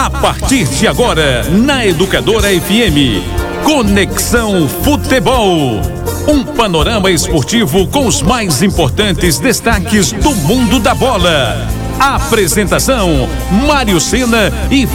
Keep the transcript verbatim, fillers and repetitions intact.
A partir de agora, na Educadora F M, Conexão Futebol. Um panorama esportivo com os mais importantes destaques do mundo da bola. Apresentação: Mário Sena e